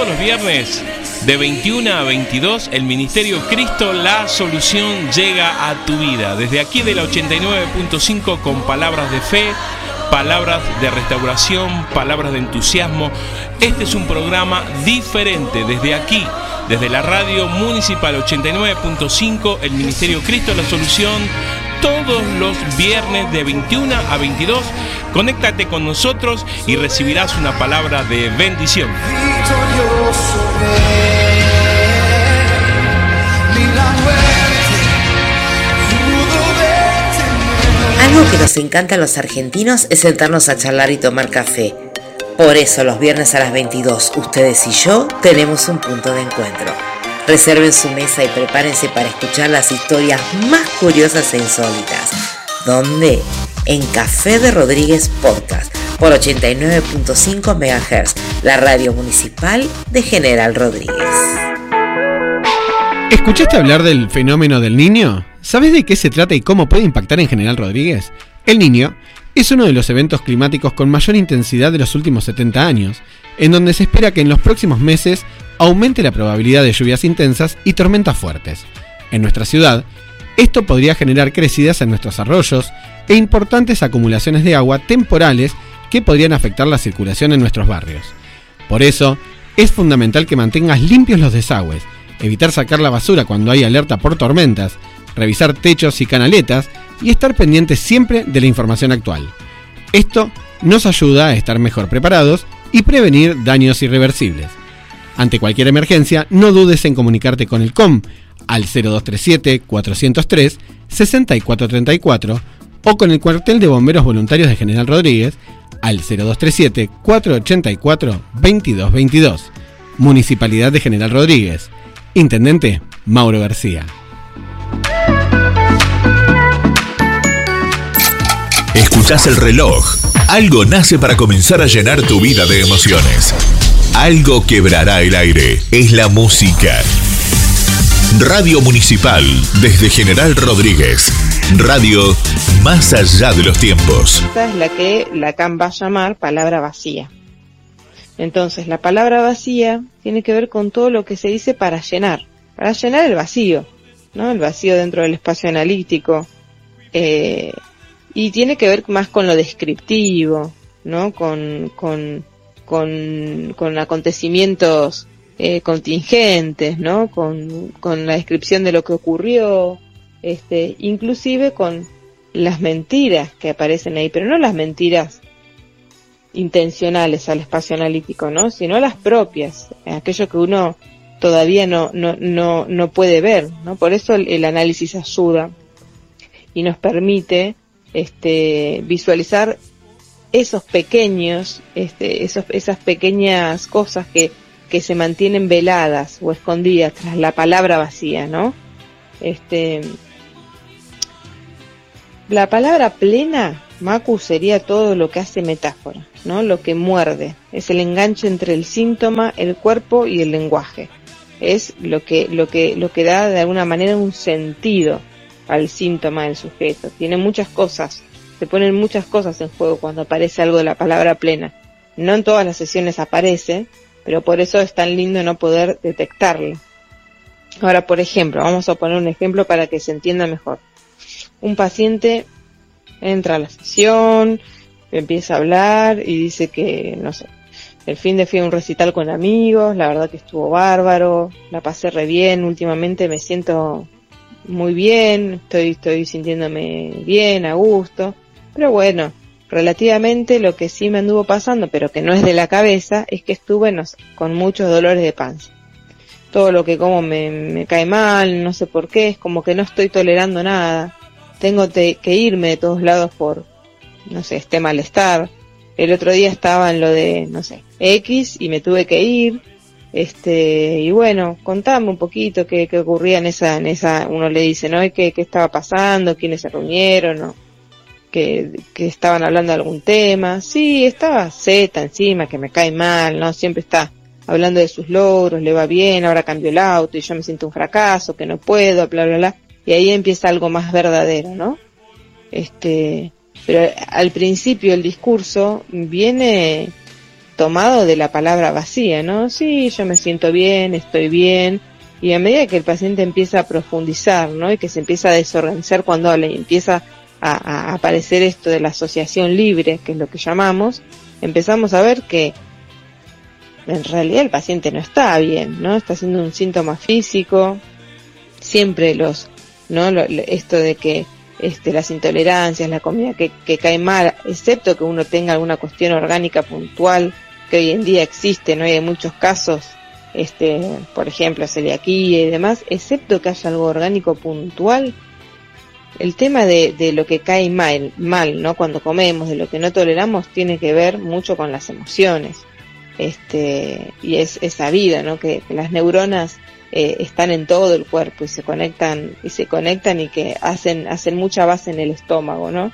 los viernes de 21 a 22, el Ministerio Cristo, la solución llega a tu vida. Desde aquí de la 89.5 con palabras de fe, palabras de restauración, palabras de entusiasmo. Este es un programa diferente desde aquí, desde la radio municipal 89.5, el Ministerio Cristo, la solución, todos los viernes de 21 a 22. Conéctate con nosotros y recibirás una palabra de bendición. Algo que nos encanta a los argentinos es sentarnos a charlar y tomar café. Por eso los viernes a las 22, ustedes y yo tenemos un punto de encuentro. Reserven su mesa y prepárense para escuchar las historias más curiosas e insólitas. ¿Dónde? En Café de Rodríguez Podcast, por 89.5 MHz, la radio municipal de General Rodríguez. ¿Escuchaste hablar del fenómeno del Niño? ¿Sabes de qué se trata y cómo puede impactar en General Rodríguez? El Niño es uno de los eventos climáticos con mayor intensidad de los últimos 70 años, en donde se espera que en los próximos meses aumente la probabilidad de lluvias intensas y tormentas fuertes. En nuestra ciudad, esto podría generar crecidas en nuestros arroyos e importantes acumulaciones de agua temporales que podrían afectar la circulación en nuestros barrios. Por eso, es fundamental que mantengas limpios los desagües, evitar sacar la basura cuando hay alerta por tormentas, revisar techos y canaletas y estar pendientes siempre de la información actual. Esto nos ayuda a estar mejor preparados y prevenir daños irreversibles. Ante cualquier emergencia, no dudes en comunicarte con el COM al 0237-403-6434 o con el cuartel de bomberos voluntarios de General Rodríguez al 0237-484-2222. Municipalidad de General Rodríguez. Intendente Mauro García. Escuchás el reloj. Algo nace para comenzar a llenar tu vida de emociones. Algo quebrará el aire. Es la música. Radio Municipal, desde General Rodríguez. Radio más allá de los tiempos. Esta es la que Lacan va a llamar palabra vacía. Entonces, la palabra vacía tiene que ver con todo lo que se dice para llenar el vacío, ¿no? El vacío dentro del espacio analítico. Y tiene que ver más con lo descriptivo, ¿no? Con acontecimientos contingentes, ¿no? Con la descripción de lo que ocurrió, inclusive con las mentiras que aparecen ahí, pero no las mentiras intencionales al espacio analítico, ¿no? Sino las propias, aquello que uno todavía no puede ver, ¿no? Por eso el análisis ayuda y nos permite visualizar esos pequeños, esas pequeñas cosas que se mantienen veladas o escondidas tras la palabra vacía, ¿no? La palabra plena, Macu, sería todo lo que hace metáfora, ¿no? Lo que muerde, es el enganche entre el síntoma, el cuerpo y el lenguaje. Es lo que da de alguna manera un sentido al síntoma del sujeto. Tiene muchas cosas, se ponen muchas cosas en juego cuando aparece algo de la palabra plena. No en todas las sesiones aparece, pero por eso es tan lindo no poder detectarlo. Ahora, por ejemplo, vamos a poner un ejemplo para que se entienda mejor. Un paciente entra a la sesión, empieza a hablar y dice que, no sé, el fin de fui a un recital con amigos, la verdad que estuvo bárbaro, la pasé re bien, últimamente me siento muy bien, estoy sintiéndome bien, a gusto, pero bueno, relativamente lo que sí me anduvo pasando, pero que no es de la cabeza, es que estuve, no sé, con muchos dolores de panza. Todo lo que como me cae mal, no sé por qué, es como que no estoy tolerando nada. Tengo que irme de todos lados por, no sé, este malestar. El otro día estaba en lo de, no sé, X y me tuve que ir. Y bueno, contame un poquito qué ocurría en esa, uno le dice, ¿no? ¿Qué estaba pasando? ¿Quiénes se reunieron? ¿No? Que estaban hablando de algún tema. Sí, estaba Z encima, que me cae mal, ¿no? Siempre está hablando de sus logros, le va bien, ahora cambió el auto y yo me siento un fracaso, que no puedo, bla, bla, bla. Y ahí empieza algo más verdadero, ¿no? Pero al principio el discurso viene tomado de la palabra vacía, ¿no? Sí, yo me siento bien, estoy bien, y a medida que el paciente empieza a profundizar, ¿no? Y que se empieza a desorganizar cuando habla y empieza a aparecer esto de la asociación libre, que es lo que llamamos, empezamos a ver que en realidad el paciente no está bien, ¿no? Está siendo un síntoma físico, siempre esto de que las intolerancias, la comida que cae mal, excepto que uno tenga alguna cuestión orgánica puntual que hoy en día existe, no hay muchos casos, por ejemplo, celiaquía y demás, excepto que haya algo orgánico puntual, el tema de lo que cae mal, ¿no? Cuando comemos, de lo que no toleramos, tiene que ver mucho con las emociones, y es sabido, ¿no? Que las neuronas están en todo el cuerpo y se conectan y que hacen mucha base en el estómago, ¿no?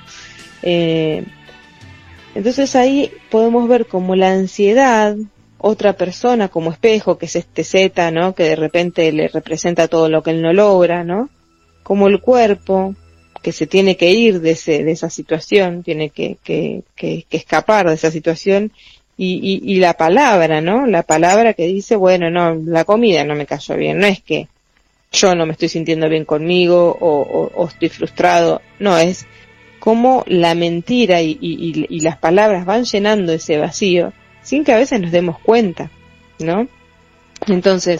Entonces ahí podemos ver como la ansiedad, otra persona como espejo, que es este Z, ¿no? Que de repente le representa todo lo que él no logra, ¿no? Como el cuerpo que se tiene que ir de esa situación, tiene que escapar de esa situación, y la palabra, ¿no? La palabra que dice, bueno, no, la comida no me cayó bien, no es que yo no me estoy sintiendo bien conmigo o estoy frustrado, no, es como la mentira y las palabras van llenando ese vacío sin que a veces nos demos cuenta, ¿no? Entonces,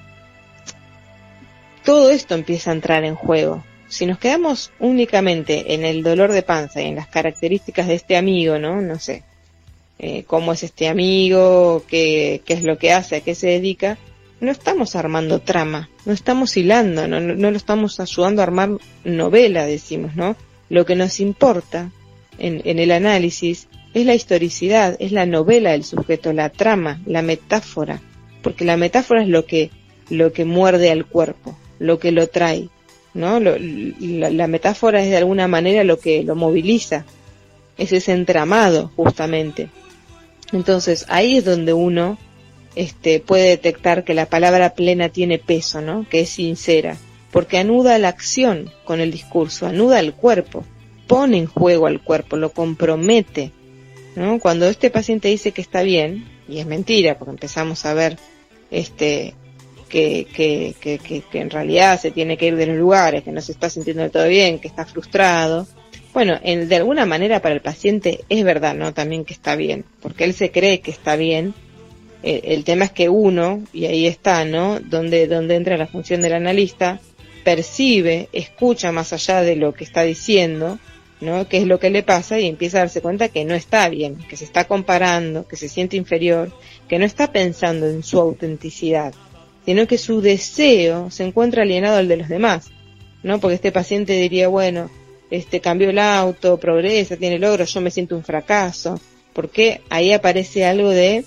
todo esto empieza a entrar en juego. Si nos quedamos únicamente en el dolor de panza y en las características de este amigo, ¿no? No sé, cómo es este amigo, qué es lo que hace, a qué se dedica, no estamos armando trama, no estamos hilando, no lo estamos ayudando a armar novela, decimos, ¿no? Lo que nos importa en el análisis es la historicidad, es la novela del sujeto, la trama, la metáfora, porque la metáfora es lo que muerde al cuerpo, lo que lo trae, ¿no? La metáfora es de alguna manera lo que lo moviliza, es ese entramado justamente. Entonces ahí es donde uno puede detectar que la palabra plena tiene peso, ¿no? Que es sincera, porque anuda la acción con el discurso, anuda el cuerpo, pone en juego al cuerpo, lo compromete, ¿no? Cuando este paciente dice que está bien, y es mentira, porque empezamos a ver que en realidad se tiene que ir de los lugares, que no se está sintiendo del todo bien, que está frustrado. Bueno, de alguna manera para el paciente es verdad, ¿no? También que está bien, porque él se cree que está bien. El tema es que uno, y ahí está, ¿no? Donde entra la función del analista, percibe, escucha más allá de lo que está diciendo, ¿no? Qué es lo que le pasa, y empieza a darse cuenta que no está bien, que se está comparando, que se siente inferior, que no está pensando en su autenticidad, sino que su deseo se encuentra alienado al de los demás, ¿no? Porque este paciente diría, bueno, cambió el auto, progresa, tiene logros, yo me siento un fracaso, porque ahí aparece algo de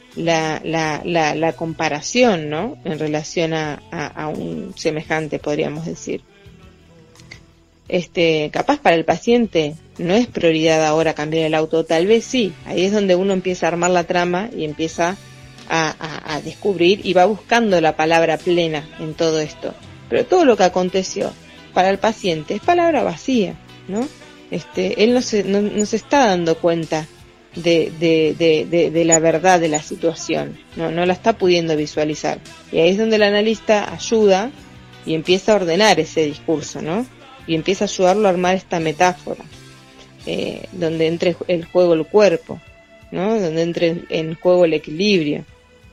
la comparación, ¿no? En relación a un semejante, podríamos decir. Capaz para el paciente no es prioridad ahora cambiar el auto, tal vez sí, ahí es donde uno empieza a armar la trama y empieza a descubrir y va buscando la palabra plena en todo esto. Pero todo lo que aconteció para el paciente es palabra vacía, ¿no? Él no se está dando cuenta de la verdad de la situación, no la está pudiendo visualizar, y ahí es donde el analista ayuda y empieza a ordenar ese discurso, ¿no? Y empieza a ayudarlo a armar esta metáfora, donde entre el juego el cuerpo, ¿no? Donde entre en juego el equilibrio.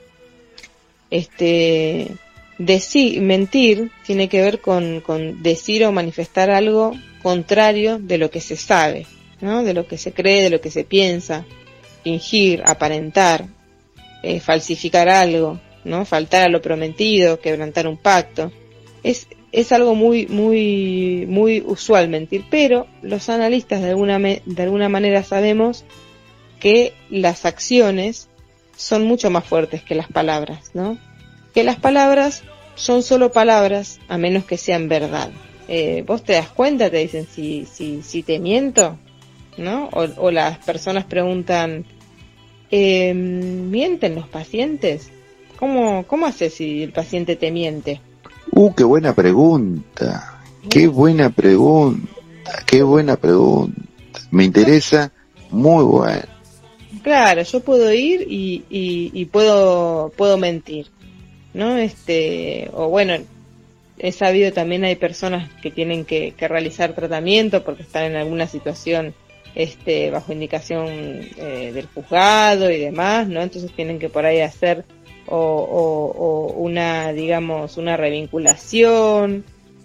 Mentir tiene que ver con decir o manifestar algo contrario de lo que se sabe, ¿no? De lo que se cree, de lo que se piensa, fingir, aparentar, falsificar algo, ¿no? Faltar a lo prometido, quebrantar un pacto. Es algo muy usual mentir, pero los analistas de alguna manera sabemos que las acciones son mucho más fuertes que las palabras, ¿no? Que las palabras son solo palabras a menos que sean verdad. Vos te das cuenta, te dicen si te miento, ¿no? O las personas preguntan, ¿mienten los pacientes? ¿Cómo haces si el paciente te miente? Qué buena pregunta. Qué buena pregunta. Me interesa, muy buena. Claro, yo puedo ir y puedo mentir, ¿no? O bueno, he sabido también hay personas que tienen que realizar tratamiento porque están en alguna situación bajo indicación del juzgado y demás, ¿no? Entonces tienen que por ahí hacer o una, digamos, una revinculación,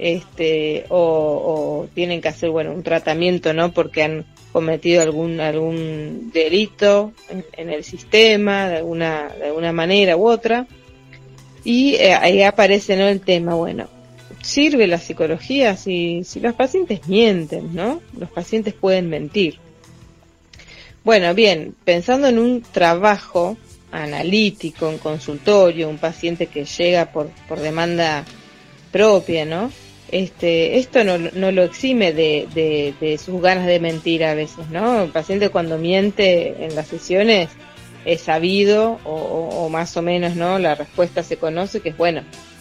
o tienen que hacer, bueno, un tratamiento, ¿no? Porque han cometido algún delito en el sistema, de alguna manera u otra. Y ahí aparece, ¿no?, el tema, bueno, ¿sirve la psicología si los pacientes mienten, ¿no? Los pacientes pueden mentir. Bueno, bien, pensando en un trabajo analítico, en consultorio, un paciente que llega por demanda propia, ¿no? Esto no lo exime de sus ganas de mentir a veces, ¿no? El paciente cuando miente en las sesiones es sabido o más o menos, ¿no? La respuesta se conoce, que es, bueno,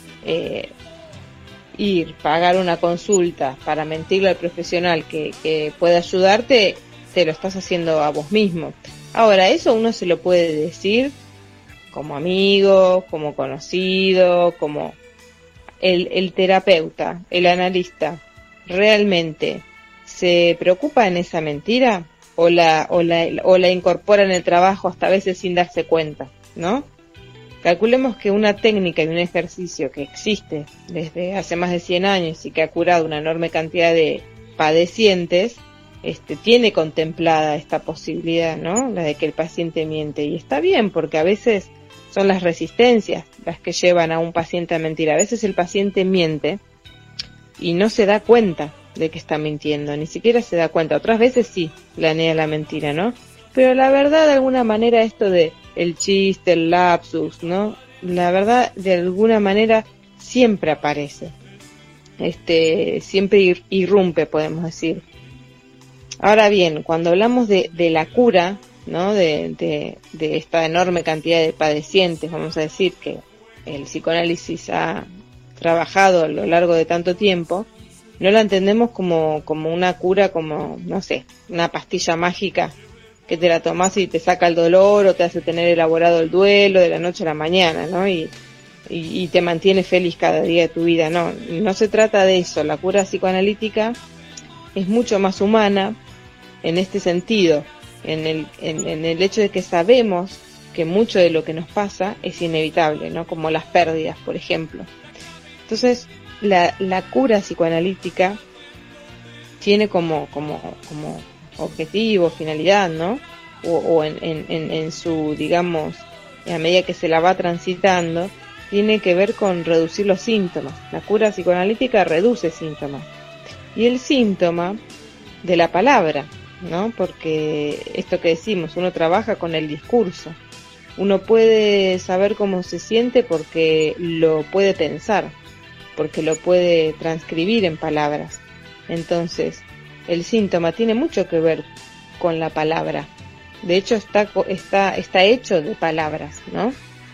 pagar una consulta para mentirle al profesional que puede ayudarte, te lo estás haciendo a vos mismo. Ahora, eso uno se lo puede decir como amigo, como conocido, como el terapeuta, el analista, ¿realmente se preocupa en esa mentira o la incorpora en el trabajo hasta a veces sin darse cuenta, ¿no? Calculemos que una técnica y un ejercicio que existe desde hace más de 100 años y que ha curado una enorme cantidad de padecientes, tiene contemplada esta posibilidad, ¿no? La de que el paciente miente. Y está bien, porque a veces son las resistencias las que llevan a un paciente a mentir. A veces el paciente miente y no se da cuenta de que está mintiendo, ni siquiera se da cuenta. Otras veces sí, planea la mentira, ¿no? Pero la verdad, de alguna manera, esto de el chiste, el lapsus, ¿no? La verdad, de alguna manera, siempre aparece. Siempre irrumpe, podemos decir. Ahora bien, cuando hablamos de la cura, ¿no? De esta enorme cantidad de padecientes, vamos a decir, que el psicoanálisis ha trabajado a lo largo de tanto tiempo, no la entendemos como una cura, como, no sé, una pastilla mágica que te la tomás y te saca el dolor o te hace tener elaborado el duelo de la noche a la mañana, ¿no? Y te mantiene feliz cada día de tu vida. No se trata de eso. La cura psicoanalítica es mucho más humana en este sentido, en el hecho de que sabemos que mucho de lo que nos pasa es inevitable, ¿no? Como las pérdidas, por ejemplo. Entonces, la cura psicoanalítica tiene como objetivo, finalidad, ¿no? O en su, digamos, a medida que se la va transitando, tiene que ver con reducir los síntomas. La cura psicoanalítica reduce síntomas. Y el síntoma de la palabra, ¿no? Porque esto que decimos, uno trabaja con el discurso. Uno puede saber cómo se siente porque lo puede pensar, porque lo puede transcribir en palabras. Entonces, el síntoma tiene mucho que ver con la palabra. De hecho, está hecho de palabras, ¿no?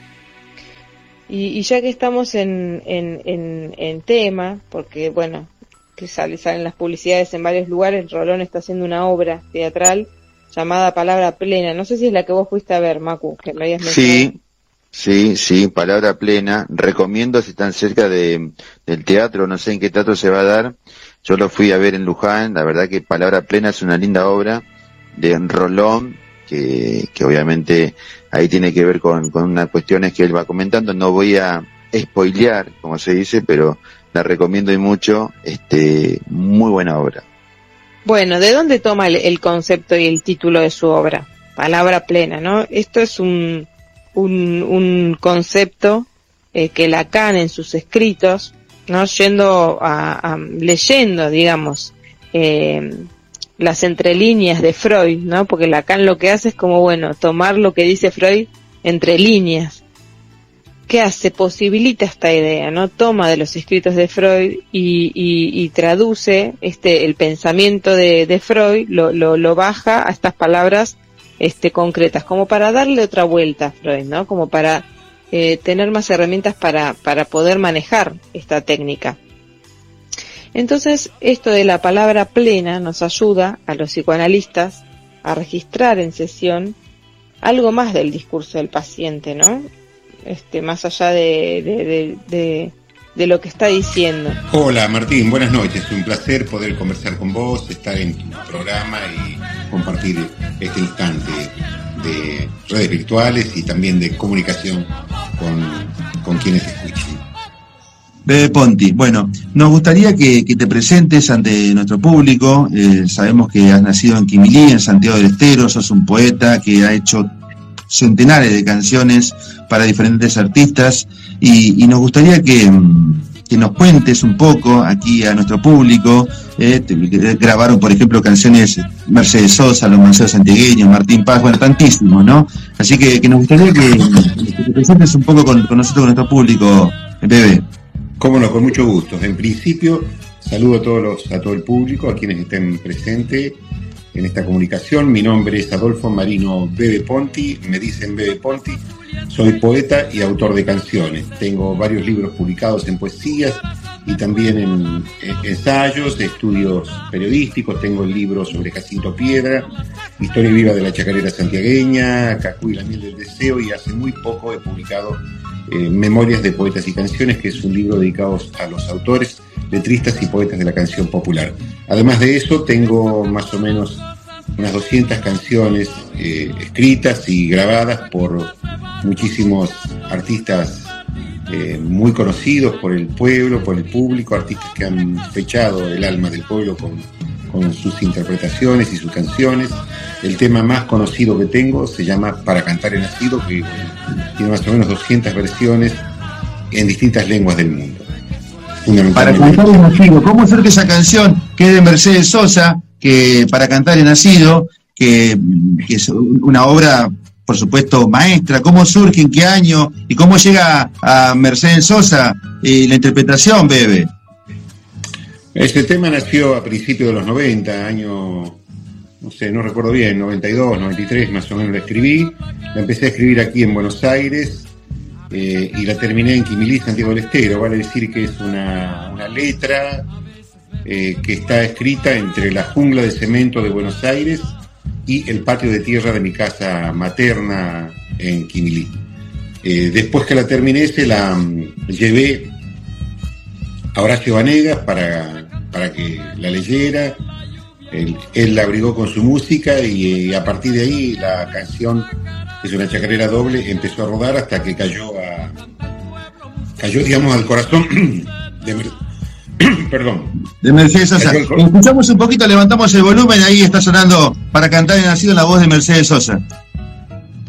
Y ya que estamos en tema, porque bueno, que salen las publicidades en varios lugares, Rolón está haciendo una obra teatral llamada Palabra Plena. No sé si es la que vos fuiste a ver, Macu, que me habías mencionado. Sí, Palabra Plena. Recomiendo, si están cerca del teatro, no sé en qué teatro se va a dar. Yo lo fui a ver en Luján. La verdad que Palabra Plena es una linda obra de Rolón, que obviamente ahí tiene que ver con unas cuestiones que él va comentando. No voy a spoilear, como se dice, pero la recomiendo y mucho. Muy buena obra. Bueno, ¿de dónde toma el concepto y el título de su obra? Palabra Plena, ¿no? Esto es un concepto que Lacan en sus escritos, ¿no? Leyendo, digamos, las entrelíneas de Freud, ¿no? Porque Lacan lo que hace es como, bueno, tomar lo que dice Freud entre líneas. ¿Qué hace? Posibilita esta idea, ¿no? Toma de los escritos de Freud y traduce el pensamiento de Freud, lo baja a estas palabras concretas, como para darle otra vuelta a Freud, ¿no? Como para tener más herramientas para poder manejar esta técnica. Entonces, esto de la palabra plena nos ayuda a los psicoanalistas a registrar en sesión algo más del discurso del paciente, ¿no? Más allá de lo que está diciendo. Hola Martín, buenas noches, un placer poder conversar con vos, estar en tu programa y compartir este instante de redes virtuales y también de comunicación con quienes escuchan. Bebe Ponti, bueno, nos gustaría que te presentes ante nuestro público. Sabemos que has nacido en Quimilí, en Santiago del Estero, sos un poeta que ha hecho centenares de canciones para diferentes artistas y nos gustaría que nos cuentes un poco aquí a nuestro público. Grabaron, por ejemplo, canciones Mercedes Sosa, Los Manceros Santiagueños, Martín Paz, bueno, tantísimos, ¿no? Así que nos gustaría que te presentes un poco con nosotros, con nuestro público, Bebe. Cómo no, con mucho gusto. En principio, saludo a todo el público, a quienes estén presentes en esta comunicación. Mi nombre es Adolfo Marino Bebe Ponti, me dicen Bebe Ponti. Soy poeta y autor de canciones. Tengo varios libros publicados en poesías y también en ensayos, estudios periodísticos. Tengo el libro sobre Jacinto Piedra, Historia viva de la chacarera santiagueña, Cacú y la miel del deseo, y hace muy poco he publicado Memorias de poetas y canciones, que es un libro dedicado a los autores, letristas y poetas de la canción popular. Además de eso, tengo más o menos unas 200 canciones escritas y grabadas por muchísimos artistas muy conocidos por el pueblo, por el público, artistas que han fechado el alma del pueblo con sus interpretaciones y sus canciones. El tema más conocido que tengo se llama Para cantar he nacido, que tiene más o menos 200 versiones en distintas lenguas del mundo. Para cantar he nacido, ¿cómo surge esa canción que es de Mercedes Sosa, que Para cantar he nacido, que es una obra, por supuesto, maestra? ¿Cómo surge, en qué año y cómo llega a Mercedes Sosa la interpretación, Bebe? Este tema nació a principios de los 90, año, no sé, no recuerdo bien, 92, 93 más o menos la escribí. La empecé a escribir aquí en Buenos Aires y la terminé en Quimilí, Santiago del Estero. Vale decir que es una letra que está escrita entre la jungla de cemento de Buenos Aires y el patio de tierra de mi casa materna en Quimilí. Después que la terminé, se la llevé a Horacio Vanegas para que la leyera. Él la abrigó con su música y a partir de ahí la canción, que es una chacarera doble, empezó a rodar hasta que cayó digamos al corazón de Mercedes Sosa. Escuchamos un poquito, levantamos el volumen, ahí está sonando Para cantar he nacido en la voz de Mercedes Sosa.